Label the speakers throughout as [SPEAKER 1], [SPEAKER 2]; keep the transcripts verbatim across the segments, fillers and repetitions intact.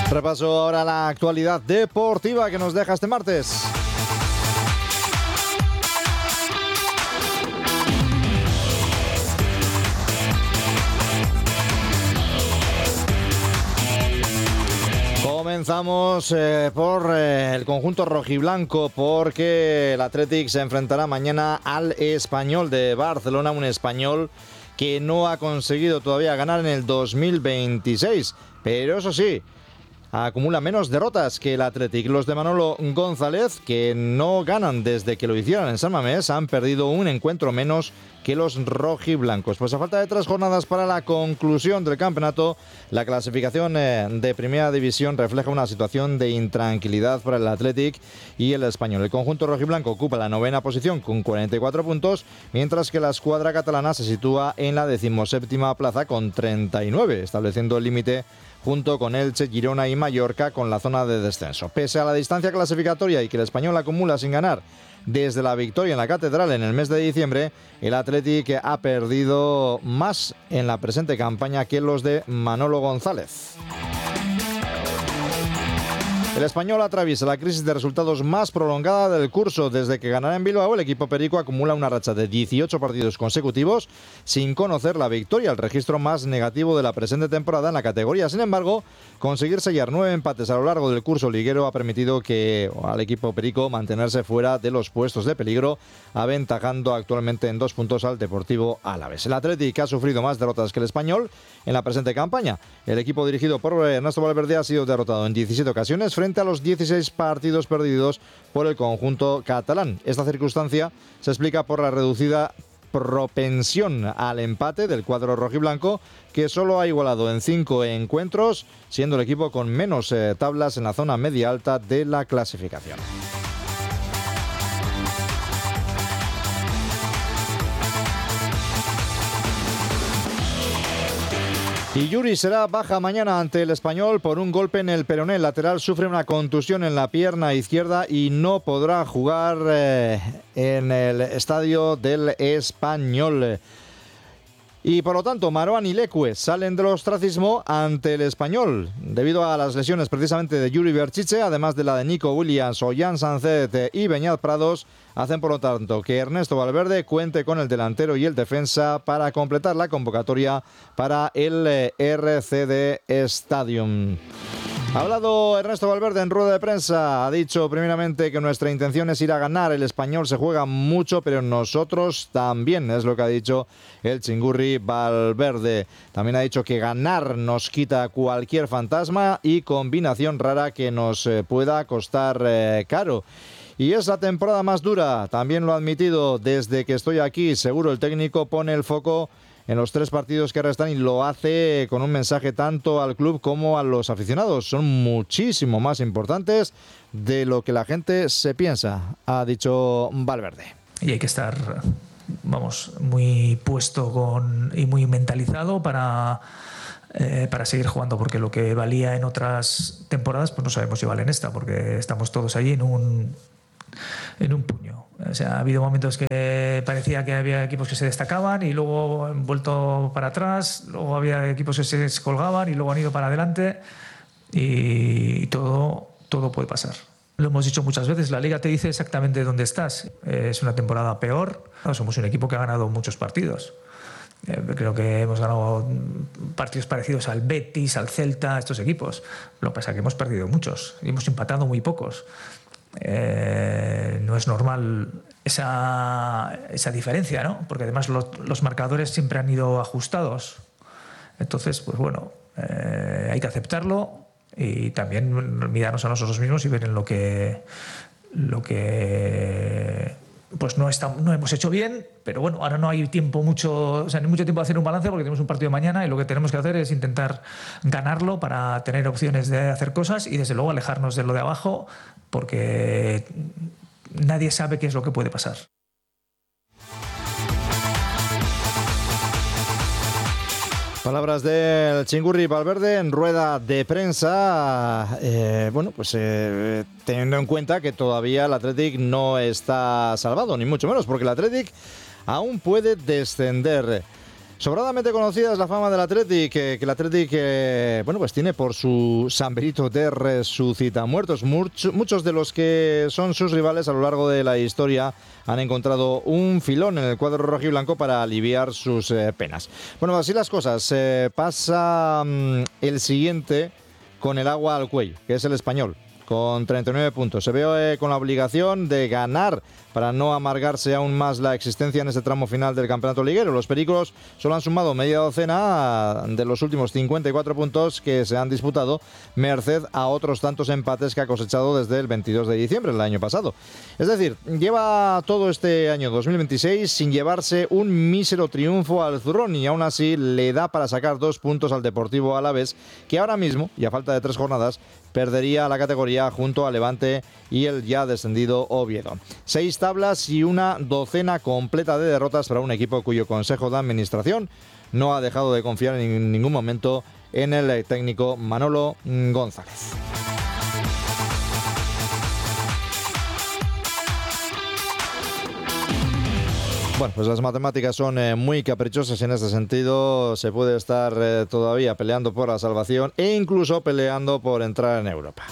[SPEAKER 1] Repaso ahora la actualidad deportiva que nos deja este martes. Comenzamos eh, por eh, el conjunto rojiblanco, porque el Athletic se enfrentará mañana al Español de Barcelona, un Español que no ha conseguido todavía ganar en el dos mil veintiséis, pero eso sí, acumula menos derrotas que el Athletic. Los de Manolo González, que no ganan desde que lo hicieron en San Mamés, han perdido un encuentro menos que los rojiblancos. Pues a falta de tres jornadas para la conclusión del campeonato, la clasificación de Primera División refleja una situación de intranquilidad para el Athletic y el Español. El conjunto rojiblanco ocupa la novena posición con cuarenta y cuatro puntos, mientras que la escuadra catalana se sitúa en la decimoséptima plaza con treinta y nueve, estableciendo el límite junto con Elche, Girona y Mallorca con la zona de descenso. Pese a la distancia clasificatoria y que el Español acumula sin ganar desde la victoria en la Catedral en el mes de diciembre, el Athletic ha perdido más en la presente campaña que los de Manolo González. El Español atraviesa la crisis de resultados más prolongada del curso. Desde que ganará en Bilbao, el equipo perico acumula una racha de dieciocho partidos consecutivos sin conocer la victoria, el registro más negativo de la presente temporada en la categoría. Sin embargo, conseguir sellar nueve empates a lo largo del curso liguero ha permitido que al equipo perico mantenerse fuera de los puestos de peligro, aventajando actualmente en dos puntos al Deportivo Alavés. El Athletic ha sufrido más derrotas que el Español en la presente campaña. El equipo dirigido por Ernesto Valverde ha sido derrotado en diecisiete ocasiones frente a los dieciséis partidos perdidos por el conjunto catalán. Esta circunstancia se explica por la reducida propensión al empate del cuadro rojiblanco, que solo ha igualado en cinco encuentros, siendo el equipo con menos eh, tablas en la zona media-alta de la clasificación. Y Yuri será baja mañana ante el Español por un golpe en el peroné. El lateral sufre una contusión en la pierna izquierda y no podrá jugar eh, en el estadio del Español. Y por lo tanto, Marouane y Leque salen del ostracismo ante el Español debido a las lesiones precisamente de Yuri Berchiche, además de la de Nico Williams, Ollán Sancet y Beñat Prados. Hacen por lo tanto que Ernesto Valverde cuente con el delantero y el defensa para completar la convocatoria para el R C D Stadium. Ha hablado Ernesto Valverde en rueda de prensa. Ha dicho primeramente que nuestra intención es ir a ganar. El Español se juega mucho, pero nosotros también, es lo que ha dicho el chingurri Valverde. También ha dicho que ganar nos quita cualquier fantasma y combinación rara que nos eh, pueda costar eh, caro. Y es la temporada más dura, también lo ha admitido desde que estoy aquí. Seguro el técnico pone el foco en los tres partidos que restan y lo hace con un mensaje tanto al club como a los aficionados. Son muchísimo más importantes de lo que la gente se piensa, ha dicho Valverde.
[SPEAKER 2] Y hay que estar, vamos, muy puesto con y muy mentalizado para, eh, para seguir jugando, porque lo que valía en otras temporadas, pues no sabemos si vale en esta, porque estamos todos allí en un, en un puño. O sea, ha habido momentos que parecía que había equipos que se destacaban y luego han vuelto para atrás, luego había equipos que se descolgaban y luego han ido para adelante, y todo, todo puede pasar. Lo hemos dicho muchas veces, la Liga te dice exactamente dónde estás. Es una temporada peor. Somos un equipo que ha ganado muchos partidos. Creo que hemos ganado partidos parecidos al Betis, al Celta, a estos equipos. Lo que pasa es que hemos perdido muchos y hemos empatado muy pocos. Eh, no es normal esa, esa diferencia, ¿no? Porque además lo, los marcadores siempre han ido ajustados. Entonces, pues bueno, eh, hay que aceptarlo y también mirarnos a nosotros mismos y ver en lo que lo que pues no está, no hemos hecho bien, pero bueno, ahora no hay tiempo mucho, o sea, no hay mucho tiempo de hacer un balance porque tenemos un partido mañana y lo que tenemos que hacer es intentar ganarlo para tener opciones de hacer cosas y desde luego alejarnos de lo de abajo, porque nadie sabe qué es lo que puede pasar.
[SPEAKER 1] Palabras del chingurri Valverde en rueda de prensa. Eh, bueno, pues eh, teniendo en cuenta que todavía el Athletic no está salvado, ni mucho menos, porque el Athletic aún puede descender. Sobradamente conocida es la fama del Athletic, que, que el Athletic eh, bueno, pues tiene por su San Benito de resucitamuertos. Mucho, muchos de los que son sus rivales a lo largo de la historia han encontrado un filón en el cuadro rojiblanco para aliviar sus eh, penas. Bueno, así las cosas. Eh, pasa mm, el siguiente con el agua al cuello, que es el Español, con treinta y nueve puntos. Se ve eh, con la obligación de ganar para no amargarse aún más la existencia en este tramo final del campeonato liguero. Los pericos solo han sumado media docena de los últimos cincuenta y cuatro puntos que se han disputado, merced a otros tantos empates que ha cosechado desde el veintidós de diciembre del año pasado. Es decir, lleva todo este año dos mil veintiséis sin llevarse un mísero triunfo al zurrón, y aún así le da para sacar dos puntos al Deportivo Alavés, que ahora mismo, y a falta de tres jornadas, perdería la categoría junto a Levante y el ya descendido Oviedo. Seis tablas y una docena completa de derrotas para un equipo cuyo Consejo de Administración no ha dejado de confiar en ningún momento en el técnico Manolo González. Bueno, pues las matemáticas son eh, muy caprichosas y en este sentido se puede estar eh, todavía peleando por la salvación e incluso peleando por entrar en Europa.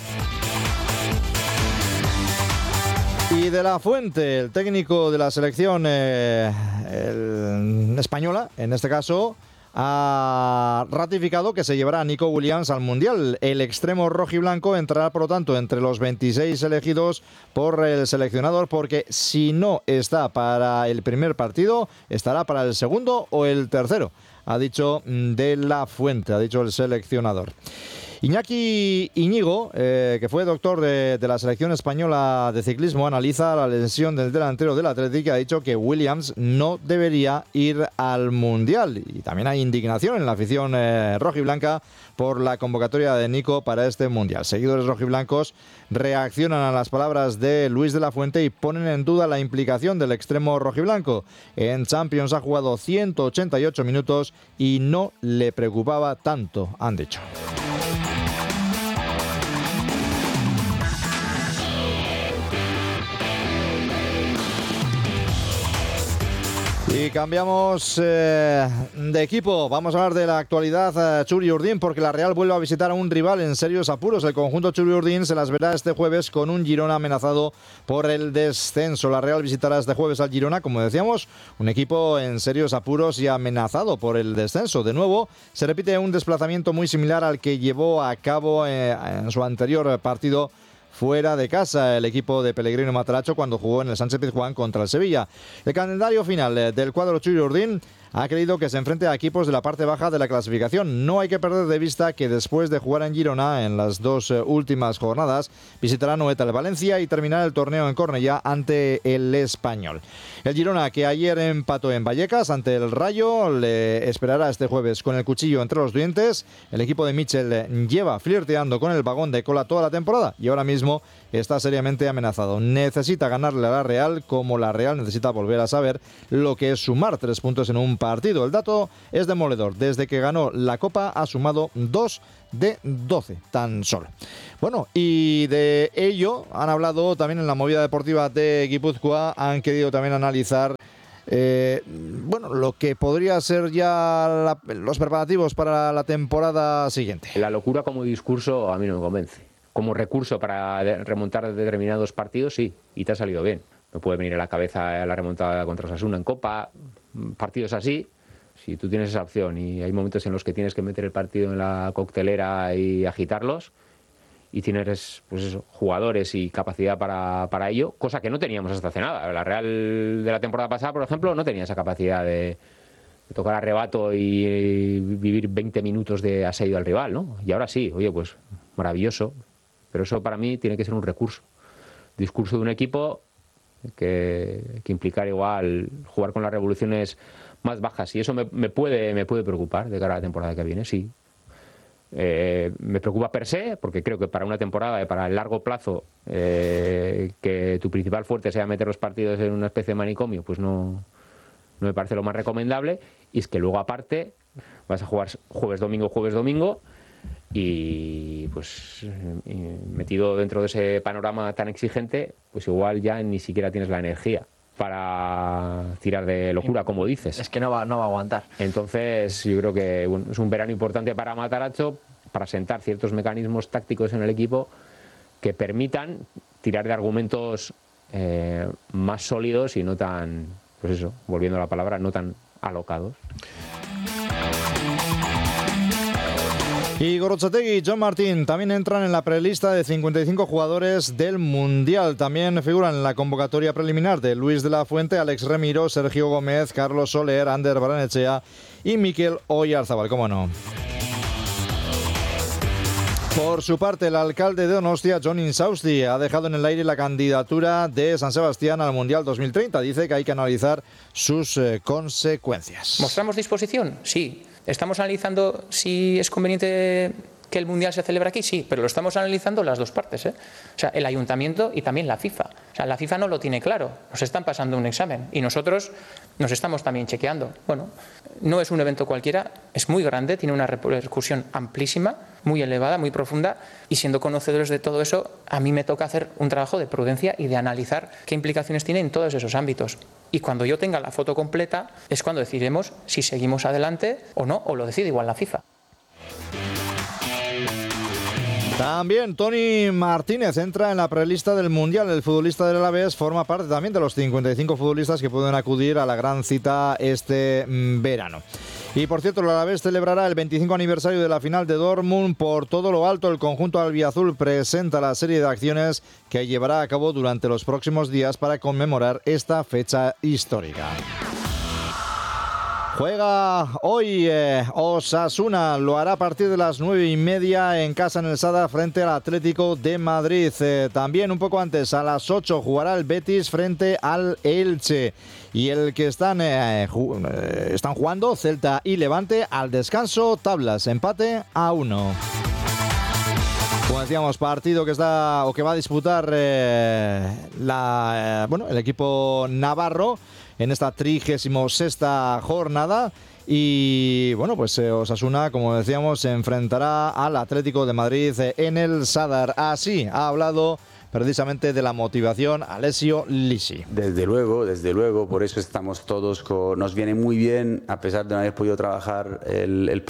[SPEAKER 1] Y de la Fuente, el técnico de la selección eh, el, española, en este caso, ha ratificado que se llevará a Nico Williams al Mundial. El extremo rojiblanco entrará, por lo tanto, entre los veintiséis elegidos por el seleccionador, porque si no está para el primer partido, estará para el segundo o el tercero, ha dicho de la Fuente, ha dicho el seleccionador. Iñaki Iñigo, eh, que fue doctor de, de la selección española de ciclismo, analiza la lesión del delantero del Athletic y ha dicho que Williams no debería ir al Mundial. Y también hay indignación en la afición eh, rojiblanca por la convocatoria de Nico para este Mundial. Seguidores rojiblancos reaccionan a las palabras de Luis de la Fuente y ponen en duda la implicación del extremo rojiblanco. En Champions ha jugado ciento ochenta y ocho minutos y no le preocupaba tanto, han dicho. Y cambiamos eh, de equipo. Vamos a hablar de la actualidad eh, Txuri-Urdin, porque la Real vuelve a visitar a un rival en serios apuros. El conjunto Txuri-Urdin se las verá este jueves con un Girona amenazado por el descenso. La Real visitará este jueves al Girona, como decíamos, un equipo en serios apuros y amenazado por el descenso. De nuevo, se repite un desplazamiento muy similar al que llevó a cabo eh, en su anterior partido fuera de casa el equipo de Pellegrino Matarazzo cuando jugó en el Sánchez-Pizjuán contra el Sevilla. El calendario final del cuadro Txuri-Urdin ha querido que se enfrente a equipos de la parte baja de la clasificación. No hay que perder de vista que después de jugar en Girona en las dos eh, últimas jornadas, visitará Noeta el Valencia y terminar el torneo en Cornellá ante el Español. El Girona, que ayer empató en Vallecas ante el Rayo, le esperará este jueves con el cuchillo entre los dientes. El equipo de Michel lleva flirteando con el vagón de cola toda la temporada y ahora mismo está seriamente amenazado. Necesita ganarle a la Real, como la Real necesita volver a saber lo que es sumar tres puntos en un partido. El dato es demoledor. Desde que ganó la Copa ha sumado dos de doce tan solo. Bueno, y de ello han hablado también en la movida deportiva de Guipúzcoa. Han querido también analizar Eh, bueno, lo que podría ser ya la, los preparativos para la temporada siguiente.
[SPEAKER 3] La locura como discurso a mí no me convence. Como recurso para remontar determinados partidos, sí, y te ha salido bien. Me puede venir a la cabeza la remontada contra Osasuna en Copa, partidos así. Si tú tienes esa opción y hay momentos en los que tienes que meter el partido en la coctelera y agitarlos, y tienes pues eso, jugadores y capacidad para, para ello, cosa que no teníamos hasta hace nada. La Real de la temporada pasada, por ejemplo, no tenía esa capacidad de, de tocar a rebato y, y vivir veinte minutos de asedio al rival, ¿no? Y ahora sí, oye, pues maravilloso, pero eso para mí tiene que ser un recurso. Discurso de un equipo que, que implicar igual jugar con las revoluciones más bajas, y eso me, me, puede, me puede preocupar de cara a la temporada que viene, sí. Eh, me preocupa per se, porque creo que para una temporada, para el largo plazo, eh, que tu principal fuerte sea meter los partidos en una especie de manicomio, pues no, no me parece lo más recomendable. Y es que luego aparte vas a jugar jueves, domingo, jueves, domingo, y pues metido dentro de ese panorama tan exigente, pues igual ya ni siquiera tienes la energía para tirar de locura, como dices.
[SPEAKER 4] Es que no va, no va a aguantar.
[SPEAKER 3] Entonces yo creo que bueno, es un verano importante para Matarazzo, para sentar ciertos mecanismos tácticos en el equipo que permitan tirar de argumentos eh, más sólidos y no tan, pues eso, volviendo a la palabra, no tan alocados.
[SPEAKER 1] Y Gorrotxategi y John Martín también entran en la prelista de cincuenta y cinco jugadores del Mundial. También figuran en la convocatoria preliminar de Luis de la Fuente, Alex Remiro, Sergio Gómez, Carlos Soler, Ander Barrenechea y Mikel Oyarzabal, cómo no. Por su parte, el alcalde de Donostia, Jon Insausti, ha dejado en el aire la candidatura de San Sebastián al Mundial dos mil treinta. Dice que hay que analizar sus eh, consecuencias.
[SPEAKER 5] ¿Mostramos disposición? Sí. ¿Estamos analizando si es conveniente que el Mundial se celebre aquí? Sí, pero lo estamos analizando las dos partes, ¿eh? O sea, el Ayuntamiento y también la FIFA. O sea, la FIFA no lo tiene claro, nos están pasando un examen y nosotros nos estamos también chequeando. Bueno, no es un evento cualquiera, es muy grande, tiene una repercusión amplísima, muy elevada, muy profunda, y siendo conocedores de todo eso, a mí me toca hacer un trabajo de prudencia y de analizar qué implicaciones tiene en todos esos ámbitos. Y cuando yo tenga la foto completa es cuando decidiremos si seguimos adelante o no, o lo decide igual la FIFA.
[SPEAKER 1] También Toni Martínez entra en la prelista del Mundial. El futbolista del Alavés forma parte también de los cincuenta y cinco futbolistas que pueden acudir a la gran cita este verano. Y por cierto, el Alavés celebrará el veinticinco aniversario de la final de Dortmund. Por todo lo alto, el conjunto albiazul presenta la serie de acciones que llevará a cabo durante los próximos días para conmemorar esta fecha histórica. Juega hoy eh, Osasuna, lo hará a partir de las nueve y media en casa en el Sadar frente al Atlético de Madrid. Eh, también un poco antes, a las ocho, jugará el Betis frente al Elche. Y el que están, eh, ju- eh, están jugando, Celta y Levante, al descanso, tablas, empate a uno. Como decíamos, partido que está o que va a disputar eh, la, eh, bueno, el equipo navarro en esta trigésimo sexta jornada. Y bueno, pues eh, Osasuna, como decíamos, se enfrentará al Atlético de Madrid eh, en el Sadar. Así ha hablado precisamente de la motivación Alessio Lisi.
[SPEAKER 6] Desde luego, desde luego, por eso estamos todos con... Nos viene muy bien, a pesar de no haber podido trabajar el, el